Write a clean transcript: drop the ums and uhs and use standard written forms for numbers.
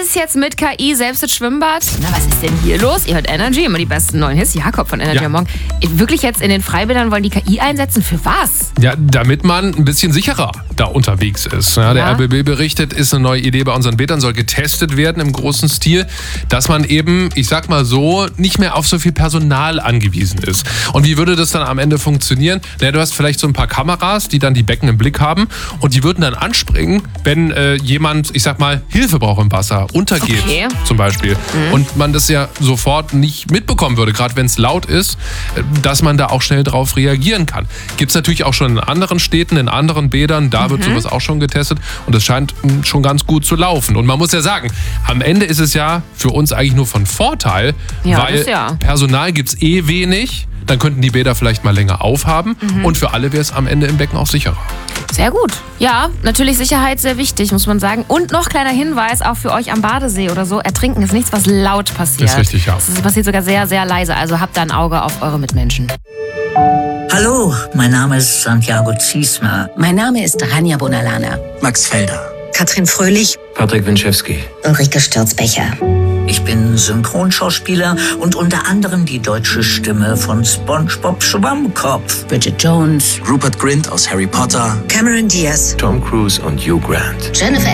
ist jetzt mit KI selbst das Schwimmbad? Na, was ist denn hier los? Ihr hört Energy, immer die besten neuen Hits. Jakob von Energy am Morgen. Wirklich jetzt in den Freibädern wollen die KI einsetzen? Für was? Ja, damit man ein bisschen sicherer da unterwegs ist. Ja, der RBB berichtet, ist eine neue Idee bei unseren Bädern, soll getestet werden im großen Stil, dass man eben, ich sag mal so, nicht mehr auf so viel Personal angewiesen ist. Und wie würde das dann am Ende funktionieren? Na, du hast vielleicht so ein paar Kameras, die dann die Becken im Blick haben und die würden dann anspringen, wenn jemand, ich sag mal, Hilfe braucht im Wasser, untergeht zum Beispiel. Und man das ja sofort nicht mitbekommen würde, gerade wenn es laut ist, dass man da auch schnell drauf reagieren kann. Gibt es natürlich auch schon in anderen Städten, in anderen Bädern, da wird sowas auch schon getestet und es scheint schon ganz gut zu laufen. Und man muss ja sagen, am Ende ist es ja für uns eigentlich nur von Vorteil, weil Personal gibt es wenig. Dann könnten die Bäder vielleicht mal länger aufhaben und für alle wäre es am Ende im Becken auch sicherer. Sehr gut. Ja, natürlich Sicherheit sehr wichtig, muss man sagen. Und noch kleiner Hinweis, auch für euch am Badesee oder so, Ertrinken ist nichts, was laut passiert. Ist richtig, ja. Das passiert sogar sehr, sehr leise, also habt da ein Auge auf eure Mitmenschen. Hallo, mein Name ist Santiago Ziesmer. Mein Name ist Rania Bonalana. Max Felder. Katrin Fröhlich. Patrick Winczewski. Ulrike Stürzbecher. Ich bin Synchronschauspieler und unter anderem die deutsche Stimme von SpongeBob Schwammkopf. Bridget Jones. Rupert Grint aus Harry Potter. Cameron Diaz. Tom Cruise und Hugh Grant. Jennifer